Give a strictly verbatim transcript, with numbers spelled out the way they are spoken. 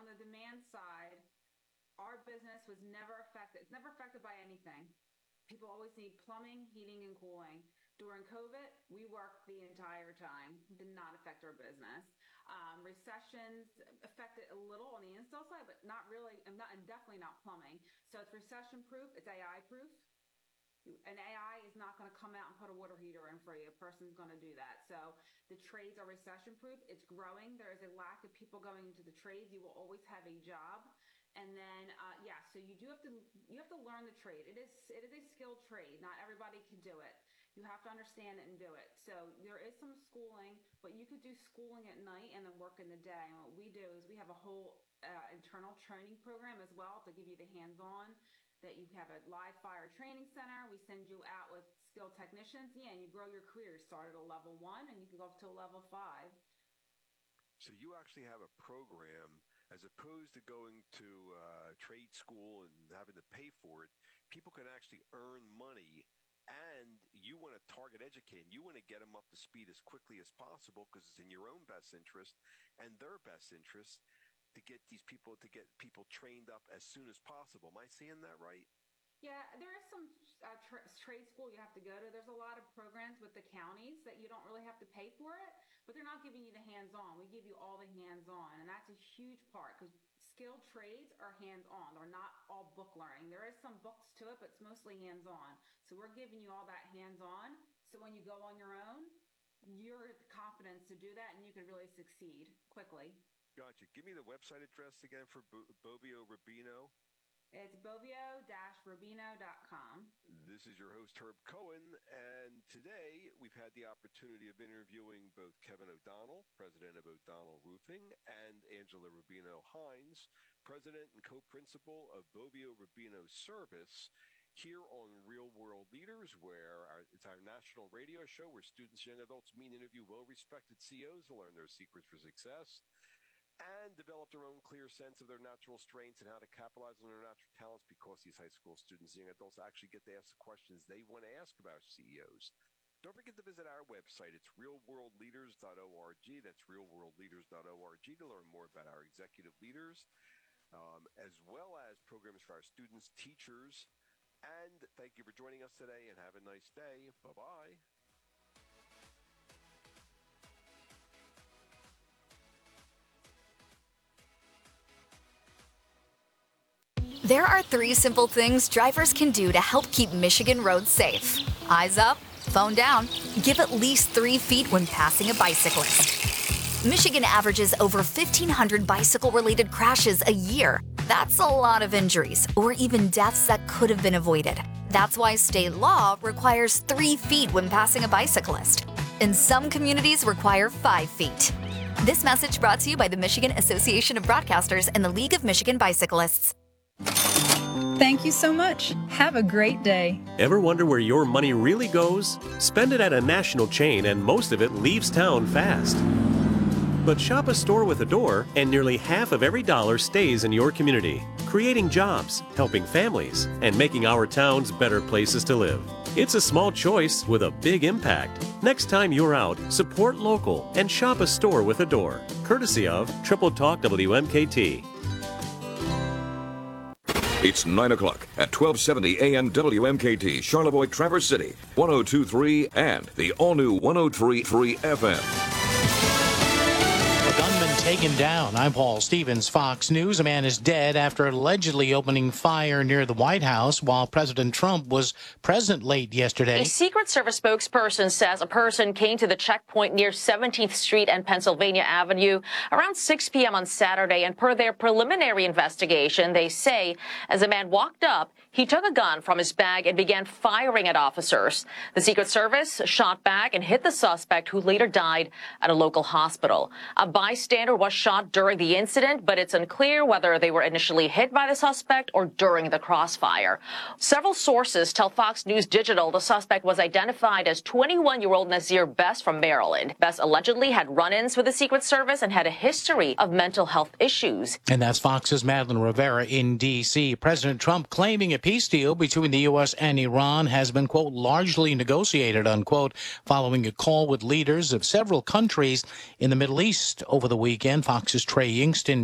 on the demand side, our business was never affected. It's never affected by anything. People always need plumbing, heating, and cooling. During COVID, we worked the entire time. It did not affect our business. Um, recessions affected a little on the install side, but not really, and, not, and definitely not plumbing. So it's recession proof. It's A I proof. An A I is not going to come out and put a water heater in for you. A person's going to do that. So the trades are recession proof. It's growing. There is a lack of people going into the trades. You will always have a job. And then, uh, yeah, so you do have to, you have to learn the trade. It is, it is a skilled trade. Not everybody can do it. You have to understand it and do it. So there is some schooling, but you could do schooling at night and then work in the day. And what we do is we have a whole uh, internal training program as well to give you the hands-on, that you have a live fire training center. We send you out with skilled technicians. Yeah, and you grow your career. Start at a level one and you can go up to a level five. So you actually have a program as opposed to going to uh, trade school and having to pay for it. People can actually earn money, and you want to target educate. You want to get them up to speed as quickly as possible because it's in your own best interest and their best interest to get these people to get people trained up as soon as possible. Am I seeing that right? Yeah, there is some uh, tra- trade school you have to go to. There's a lot of programs with the counties that you don't really have to pay for it, but they're not giving you the hands-on. We give you all the hands-on, and that's a huge part because skilled trades are hands-on. They're not all book learning. There is some books to it, but it's mostly hands-on. So we're giving you all that hands-on. So when you go on your own, you're the confidence to do that, and you can really succeed quickly. Gotcha. Give me the website address again for Bo- Bovio Rubino. It's bovio dash rubino dot com. This is your host, Herb Cohen, and today we've had the opportunity of interviewing both Kevin O'Donnell, president of O'Donnell Roofing, and Angela Rubino Hines, president and co-principal of Bovio Rubino Service, here on Real World Leaders, where our, it's our national radio show where students, young adults meet and interview well-respected C E Os to learn their secrets for success and develop their own clear sense of their natural strengths and how to capitalize on their natural talents, because these high school students and young adults actually get to ask the questions they want to ask about C E Os. Don't forget to visit our website. It's real world leaders dot org. That's real world leaders dot org to learn more about our executive leaders, um, as well as programs for our students, teachers. And thank you for joining us today, and have a nice day. Bye-bye. There are three simple things drivers can do to help keep Michigan roads safe. Eyes up, phone down, give at least three feet when passing a bicyclist. Michigan averages over fifteen hundred bicycle-related crashes a year. That's a lot of injuries, or even deaths that could have been avoided. That's why state law requires three feet when passing a bicyclist. And some communities require five feet. This message brought to you by the Michigan Association of Broadcasters and the League of Michigan Bicyclists. Thank you so much. Have a great day. Ever wonder where your money really goes? Spend it at a national chain and most of it leaves town fast. But shop a store with a door and nearly half of every dollar stays in your community, creating jobs, helping families, and making our towns better places to live. It's a small choice with a big impact. Next time you're out, support local and shop a store with a door. Courtesy of Triple Talk W M K T. It's nine o'clock at twelve seventy A M W M K T, Charlevoix, Traverse City, one oh two point three, and the all-new one oh three point three F M. Taken down. I'm Paul Stevens, Fox News. A man is dead after allegedly opening fire near the White House while President Trump was present late yesterday. A Secret Service spokesperson says a person came to the checkpoint near seventeenth Street and Pennsylvania Avenue around six p.m. on Saturday, and per their preliminary investigation, they say as a man walked up, he took a gun from his bag and began firing at officers. The Secret Service shot back and hit the suspect, who later died at a local hospital. A bystander was shot during the incident, but it's unclear whether they were initially hit by the suspect or during the crossfire. Several sources tell Fox News Digital the suspect was identified as twenty-one-year-old Nazir Best from Maryland. Best allegedly had run-ins with the Secret Service and had a history of mental health issues. And that's Fox's Madeline Rivera in D C President Trump claiming a peace deal between the U S and Iran has been, quote, largely negotiated, unquote, following a call with leaders of several countries in the Middle East over the weekend. Fox's Trey Yingsten